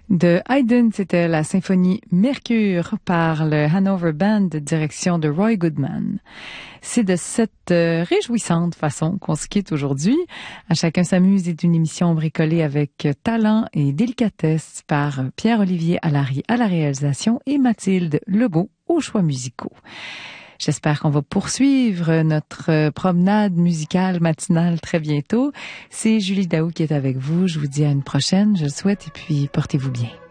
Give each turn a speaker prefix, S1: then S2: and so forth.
S1: De Haydn, c'était la symphonie Mercure par le Hanover Band, direction de Roy Goodman. C'est de cette réjouissante façon qu'on se quitte aujourd'hui. À chacun s'amuse est une émission bricolée avec talent et délicatesse par Pierre-Olivier Allary à la réalisation et Mathilde Legault aux choix musicaux. J'espère qu'on va poursuivre notre promenade musicale matinale très bientôt. C'est Julie Daou qui est avec vous. Je vous dis à une prochaine, je le souhaite, et puis portez-vous bien.